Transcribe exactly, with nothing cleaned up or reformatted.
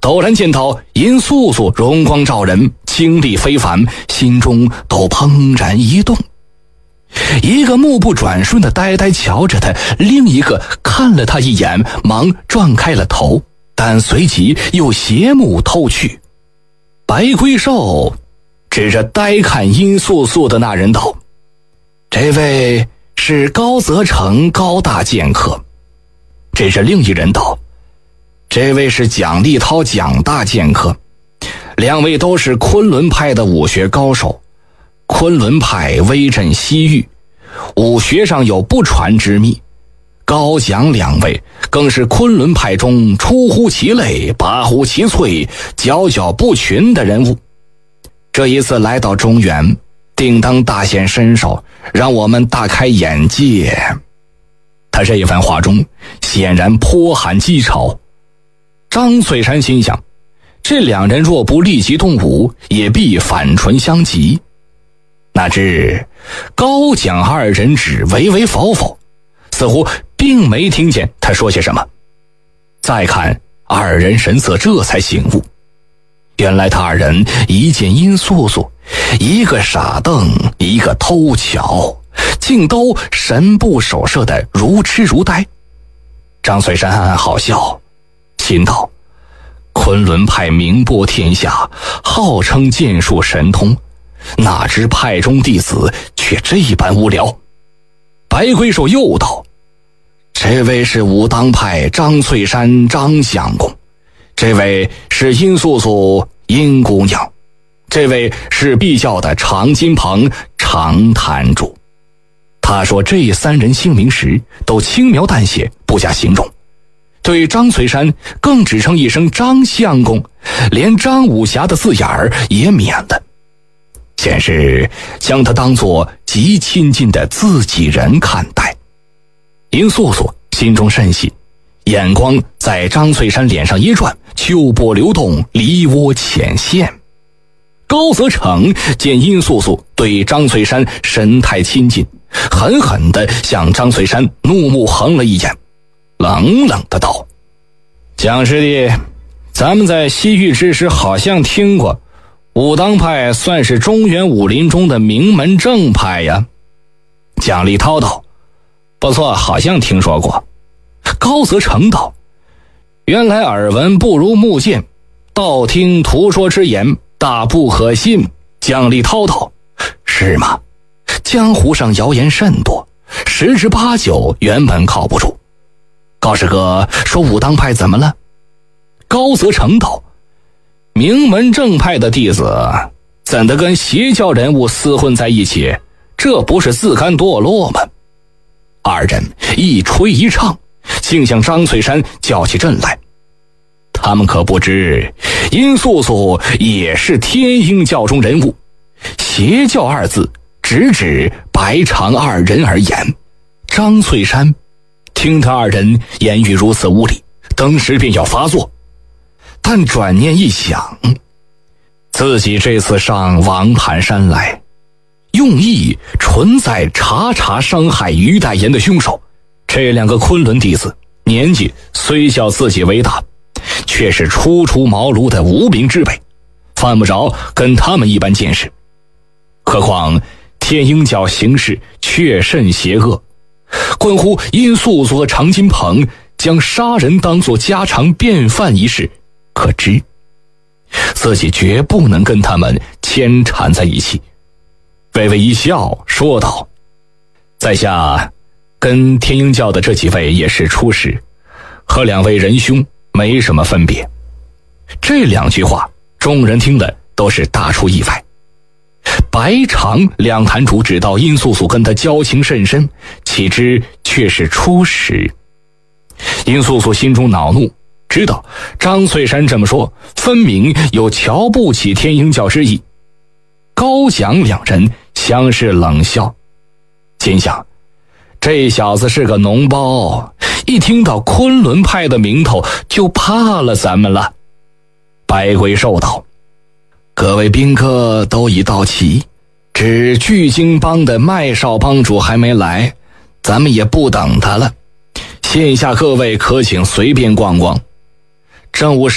陡然见到殷素素容光照人，精力非凡，心中都怦然一动。一个目不转瞬地呆呆瞧着他，另一个看了他一眼，忙转开了头，但随即又斜目偷去。白龟寿指着呆看殷素素的那人道：这位是高则成高大剑客。指着另一人道：这位是蒋立涛蒋大剑客。两位都是昆仑派的武学高手，昆仑派威震西域，武学上有不传之秘，高蒋两位更是昆仑派中出乎其类拔乎其萃佼佼不群的人物。这一次来到中原，定当大显身手，让我们大开眼界。他这一番话中显然颇含讥嘲。张翠山心想，这两人若不立即动武，也必反唇相讥。哪知高蒋二人只微微否否，似乎并没听见他说些什么。再看二人神色，这才醒悟，原来他二人一见殷素素，一个傻瞪，一个偷瞧，竟都神不守舍的如痴如呆。张翠山暗暗好笑，心道：昆仑派名播天下，号称剑术神通，哪知派中弟子却这般无聊。白龟寿又道：这位是武当派张翠山张相公，这位是殷素素殷姑娘，这位是必教的常金鹏常坛主。他说这三人姓名时都轻描淡写，不加形容，对张翠山更只称一声张相公，连张武侠的字眼儿也免了，显示将他当作极亲近的自己人看待。殷素素心中甚喜，眼光在张翠山脸上一转，秋波流动，梨涡浅现。高则成见殷素素对张翠山神态亲近，狠狠地向张翠山怒目横了一眼，冷冷的道：蒋师弟，咱们在西域之时好像听过，武当派算是中原武林中的名门正派呀。蒋立涛道：不错，好像听说过。高则成道：原来耳闻不如目见，道听途说之言大不可信。蒋立涛道：是吗？江湖上谣言甚多，十之八九原本靠不住。高师哥说武当派怎么了？高则成道：名门正派的弟子怎的跟邪教人物厮混在一起，这不是自甘堕落吗？二人一吹一唱，竟向张翠山叫起阵来。他们可不知殷素素也是天鹰教中人物，邪教二字直指白长二人而言。张翠山听他二人言语如此无礼，当时便要发作，但转念一想，自己这次上王盘山来，用意纯在查查伤害于代言的凶手。这两个昆仑弟子年纪虽较自己为大，却是初出茅庐的无名之辈，犯不着跟他们一般见识。何况天鹰教行事确甚邪恶，关乎殷素素和常金鹏将杀人当作家常便饭一事，可知自己绝不能跟他们牵缠在一起。微微一笑说道：在下跟天鹰教的这几位也是出师，和两位仁兄没什么分别。这两句话众人听了都是大出意外。白长两坛主知道殷素素跟他交情甚深，岂知却是出师。殷素素心中恼怒，知道张翠山这么说分明有瞧不起天鹰教之意。高蒋两人相视冷笑，心想这小子是个脓包，一听到昆仑派的名头就怕了咱们了。白龟寿道：各位宾客都已到齐，只巨鲸帮的麦少帮主还没来，咱们也不等他了，线下各位可请随便逛逛。正午